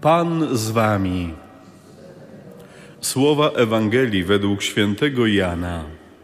Pan z wami. Słowa Ewangelii według świętego Jana.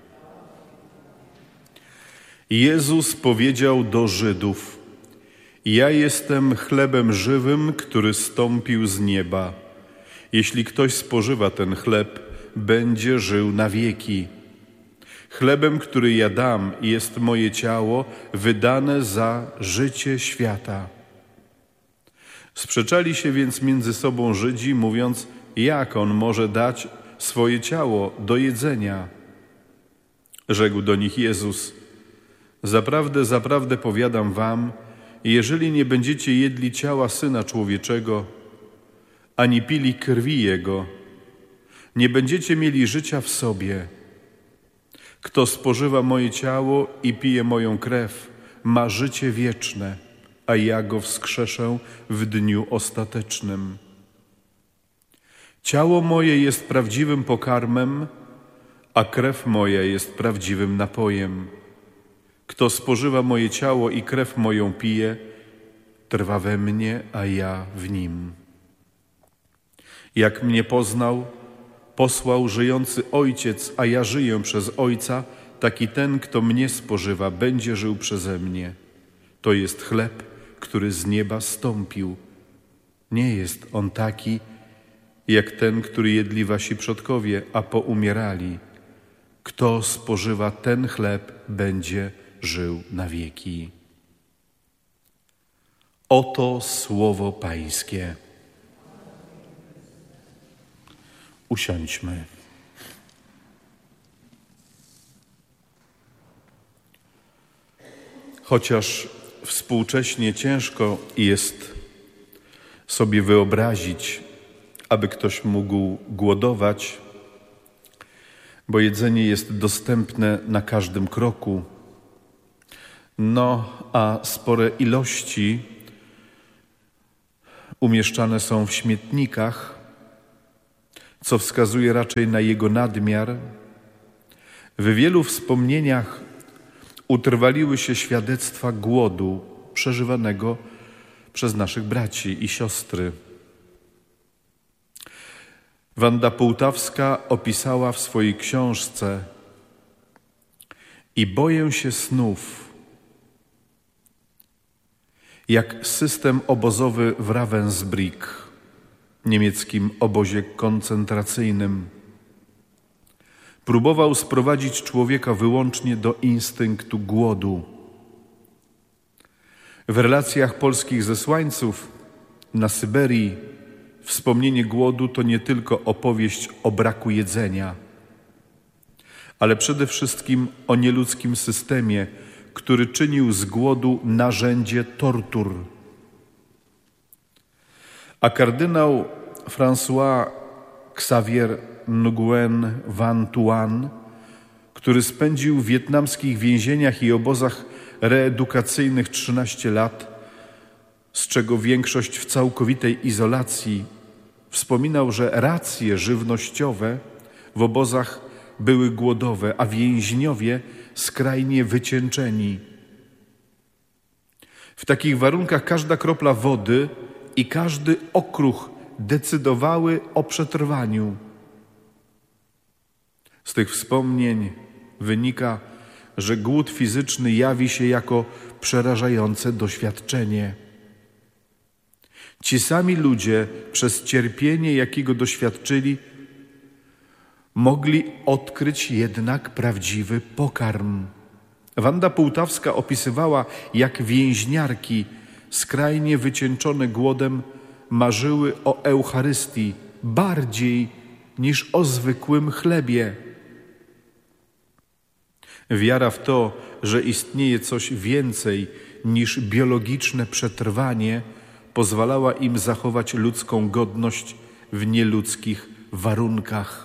Jezus powiedział do Żydów: Ja jestem chlebem żywym, który zstąpił z nieba. Jeśli ktoś spożywa ten chleb, będzie żył na wieki. Chlebem, który ja dam, jest moje ciało, wydane za życie świata. Sprzeczali się więc między sobą Żydzi, mówiąc: jak on może dać swoje ciało do jedzenia? Rzekł do nich Jezus: Zaprawdę, zaprawdę powiadam wam, jeżeli nie będziecie jedli ciała Syna Człowieczego, ani pili krwi Jego, nie będziecie mieli życia w sobie. Kto spożywa moje ciało i pije moją krew, ma życie wieczne, a ja go wskrzeszę w dniu ostatecznym. Ciało moje jest prawdziwym pokarmem, a krew moja jest prawdziwym napojem. Kto spożywa moje ciało i krew moją pije, trwa we mnie, a ja w nim. Jak mnie poznał, posłał żyjący Ojciec, a ja żyję przez Ojca, taki ten, kto mnie spożywa, będzie żył przeze mnie. To jest chleb, który z nieba zstąpił. Nie jest on taki, jak ten, który jedli wasi przodkowie, a poumierali. Kto spożywa ten chleb, będzie żył na wieki. Oto słowo Pańskie. Usiądźmy. Chociaż współcześnie ciężko jest sobie wyobrazić, aby ktoś mógł głodować, bo jedzenie jest dostępne na każdym kroku, a spore ilości umieszczane są w śmietnikach, co wskazuje raczej na jego nadmiar. W wielu wspomnieniach utrwaliły się świadectwa głodu przeżywanego przez naszych braci i siostry. Wanda Połtawska opisała w swojej książce: I boję się snów, jak system obozowy w Ravensbrück, niemieckim obozie koncentracyjnym, próbował sprowadzić człowieka wyłącznie do instynktu głodu. W relacjach polskich zesłańców na Syberii wspomnienie głodu to nie tylko opowieść o braku jedzenia, ale przede wszystkim o nieludzkim systemie, który czynił z głodu narzędzie tortur. A kardynał François Xavier Nguyen Van Thuan, który spędził w wietnamskich więzieniach i obozach reedukacyjnych 13 lat, z czego większość w całkowitej izolacji, wspominał, że racje żywnościowe w obozach były głodowe, a więźniowie skrajnie wycieńczeni. W takich warunkach każda kropla wody i każdy okruch decydowały o przetrwaniu. Z tych wspomnień wynika, że głód fizyczny jawi się jako przerażające doświadczenie. Ci sami ludzie przez cierpienie, jakiego doświadczyli, mogli odkryć jednak prawdziwy pokarm. Wanda Połtawska opisywała, jak więźniarki skrajnie wycieńczone głodem marzyły o Eucharystii bardziej niż o zwykłym chlebie. Wiara w to, że istnieje coś więcej niż biologiczne przetrwanie, pozwalała im zachować ludzką godność w nieludzkich warunkach.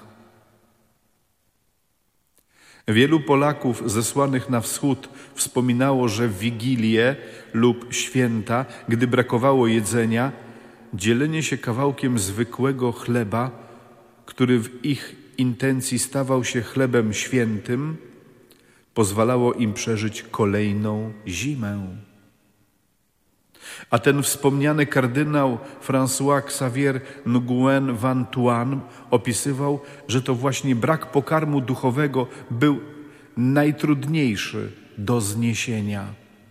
Wielu Polaków zesłanych na wschód wspominało, że w Wigilię lub święta, gdy brakowało jedzenia, dzielenie się kawałkiem zwykłego chleba, który w ich intencji stawał się chlebem świętym, pozwalało im przeżyć kolejną zimę. A ten wspomniany kardynał François Xavier Nguyen Van Thuan opisywał, że to właśnie brak pokarmu duchowego był najtrudniejszy do zniesienia.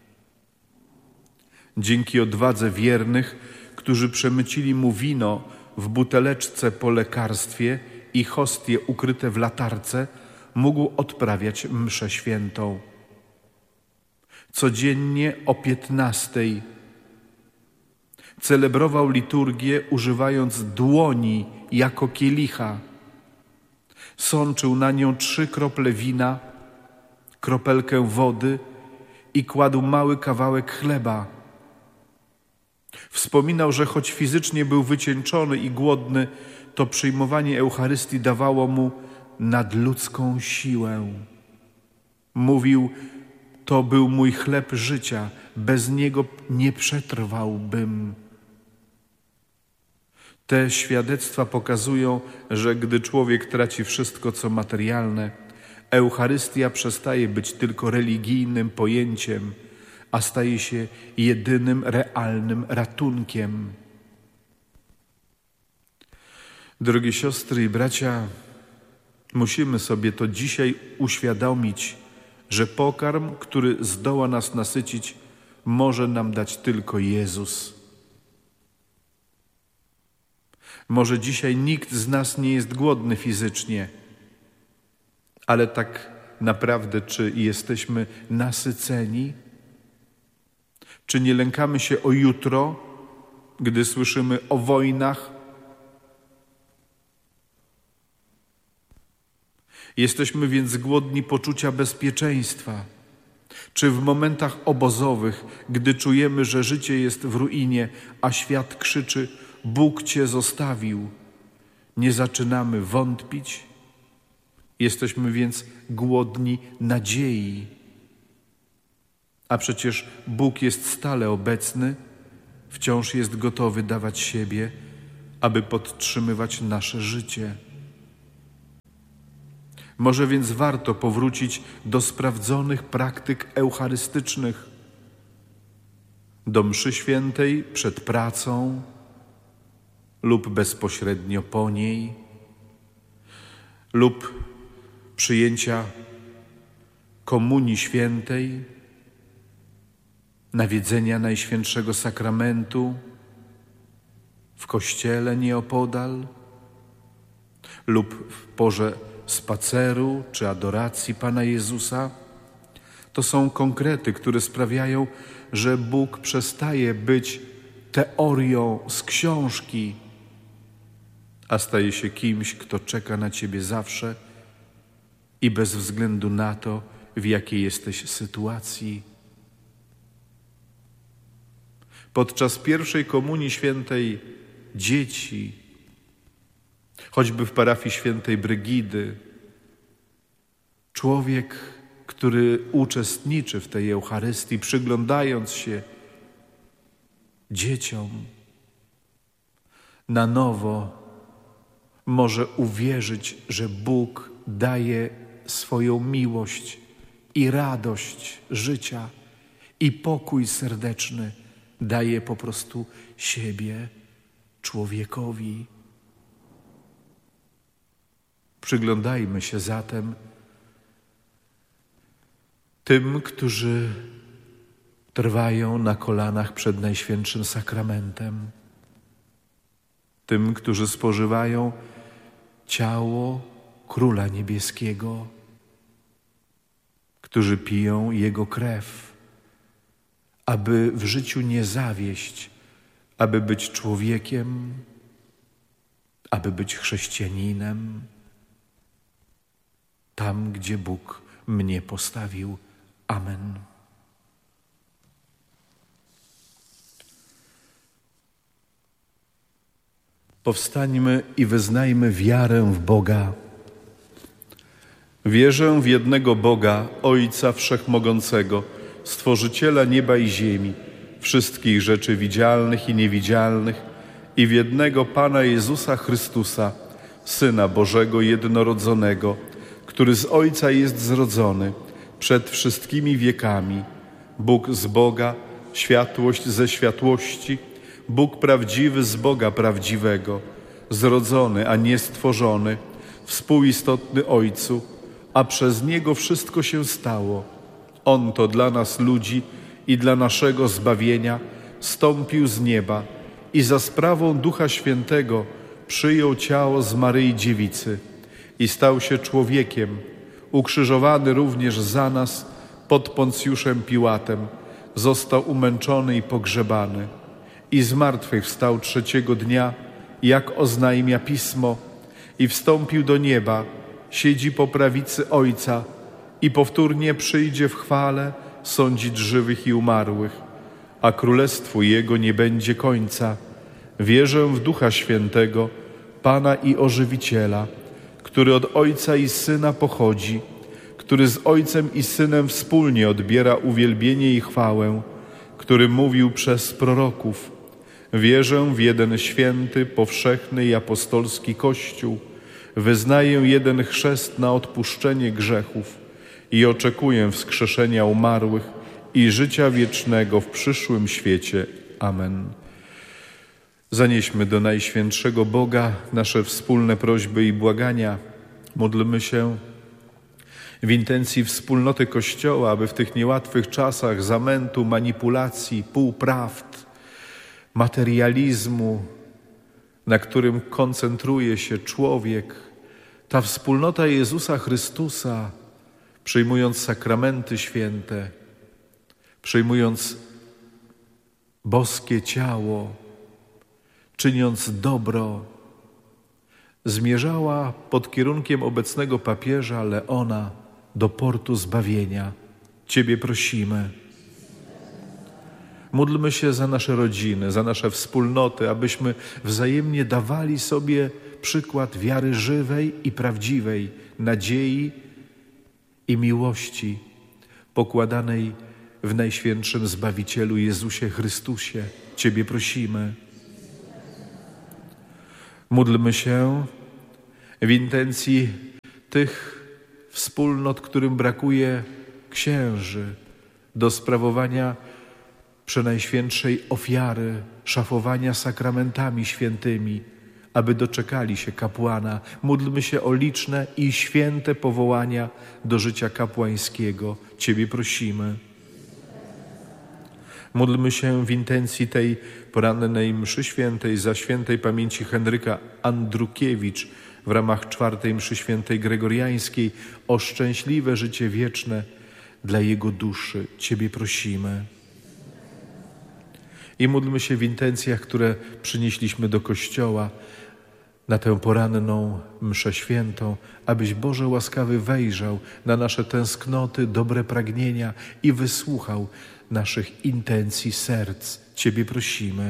Dzięki odwadze wiernych, którzy przemycili mu wino w buteleczce po lekarstwie i hostie ukryte w latarce, mógł odprawiać mszę świętą. Codziennie o 15:00 celebrował liturgię, używając dłoni jako kielicha. Sączył na nią 3 krople wina, kropelkę wody i kładł mały kawałek chleba. Wspominał, że choć fizycznie był wycieńczony i głodny, to przyjmowanie Eucharystii dawało mu nadludzką siłę. Mówił: to był mój chleb życia, bez niego nie przetrwałbym. Te świadectwa pokazują, że gdy człowiek traci wszystko, co materialne, Eucharystia przestaje być tylko religijnym pojęciem, a staje się jedynym realnym ratunkiem. Drogie siostry i bracia, musimy sobie to dzisiaj uświadomić, że pokarm, który zdoła nas nasycić, może nam dać tylko Jezus. Może dzisiaj nikt z nas nie jest głodny fizycznie, ale tak naprawdę, czy jesteśmy nasyceni? Czy nie lękamy się o jutro, gdy słyszymy o wojnach? Jesteśmy więc głodni poczucia bezpieczeństwa. Czy w momentach obozowych, gdy czujemy, że życie jest w ruinie, a świat krzyczy: Bóg Cię zostawił, nie zaczynamy wątpić? Jesteśmy więc głodni nadziei. A przecież Bóg jest stale obecny, wciąż jest gotowy dawać siebie, aby podtrzymywać nasze życie. Może więc warto powrócić do sprawdzonych praktyk eucharystycznych, do mszy świętej przed pracą lub bezpośrednio po niej, lub przyjęcia komunii świętej, nawiedzenia Najświętszego Sakramentu w kościele nieopodal, lub w porze spaceru czy adoracji Pana Jezusa. To są konkrety, które sprawiają, że Bóg przestaje być teorią z książki, a staje się kimś, kto czeka na Ciebie zawsze i bez względu na to, w jakiej jesteś sytuacji. Podczas pierwszej komunii świętej dzieci, choćby w parafii świętej Brygidy, człowiek, który uczestniczy w tej Eucharystii, przyglądając się dzieciom, na nowo może uwierzyć, że Bóg daje swoją miłość i radość życia i pokój serdeczny, daje po prostu siebie człowiekowi. Przyglądajmy się zatem tym, którzy trwają na kolanach przed Najświętszym Sakramentem, tym, którzy spożywają ciało Króla Niebieskiego, którzy piją Jego krew, aby w życiu nie zawieść, aby być człowiekiem, aby być chrześcijaninem, tam, gdzie Bóg mnie postawił. Amen. Powstańmy i wyznajmy wiarę w Boga. Wierzę w jednego Boga, Ojca Wszechmogącego, Stworzyciela nieba i ziemi, wszystkich rzeczy widzialnych i niewidzialnych, i w jednego Pana Jezusa Chrystusa, Syna Bożego jednorodzonego, który z Ojca jest zrodzony przed wszystkimi wiekami, Bóg z Boga, światłość ze światłości, Bóg prawdziwy z Boga prawdziwego, zrodzony, a nie stworzony, współistotny Ojcu, a przez Niego wszystko się stało. On to dla nas ludzi i dla naszego zbawienia stąpił z nieba i za sprawą Ducha Świętego przyjął ciało z Maryi Dziewicy i stał się człowiekiem, ukrzyżowany również za nas pod Poncjuszem Piłatem, został umęczony i pogrzebany i zmartwychwstał trzeciego dnia, jak oznajmia Pismo, i wstąpił do nieba, siedzi po prawicy Ojca i powtórnie przyjdzie w chwale sądzić żywych i umarłych, a królestwu Jego nie będzie końca. Wierzę w Ducha Świętego, Pana i Ożywiciela, który od Ojca i Syna pochodzi, który z Ojcem i Synem wspólnie odbiera uwielbienie i chwałę, który mówił przez proroków. Wierzę w jeden święty, powszechny i apostolski Kościół, wyznaję jeden chrzest na odpuszczenie grzechów i oczekuję wskrzeszenia umarłych i życia wiecznego w przyszłym świecie. Amen. Zanieśmy do Najświętszego Boga nasze wspólne prośby i błagania. Módlmy się w intencji wspólnoty Kościoła, aby w tych niełatwych czasach zamętu, manipulacji, półprawd, materializmu, na którym koncentruje się człowiek, ta wspólnota Jezusa Chrystusa, przyjmując sakramenty święte, przyjmując boskie ciało, czyniąc dobro, zmierzała pod kierunkiem obecnego papieża Leona do portu zbawienia. Ciebie prosimy. Módlmy się za nasze rodziny, za nasze wspólnoty, abyśmy wzajemnie dawali sobie przykład wiary żywej i prawdziwej, nadziei i miłości pokładanej w Najświętszym Zbawicielu Jezusie Chrystusie. Ciebie prosimy. Módlmy się w intencji tych wspólnot, którym brakuje księży do sprawowania Przenajświętszej ofiary, szafowania sakramentami świętymi, aby doczekali się kapłana. Módlmy się o liczne i święte powołania do życia kapłańskiego. Ciebie prosimy. Módlmy się w intencji tej porannej mszy świętej za świętej pamięci Henryka Andrukiewicz w ramach czwartej mszy świętej gregoriańskiej o szczęśliwe życie wieczne dla jego duszy. Ciebie prosimy. I módlmy się w intencjach, które przynieśliśmy do Kościoła na tę poranną mszę świętą, abyś Boże łaskawy wejrzał na nasze tęsknoty, dobre pragnienia i wysłuchał naszych intencji serc. Ciebie prosimy.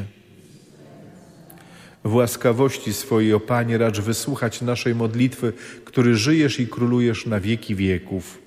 W łaskawości swojej, o Panie, racz wysłuchać naszej modlitwy, który żyjesz i królujesz na wieki wieków.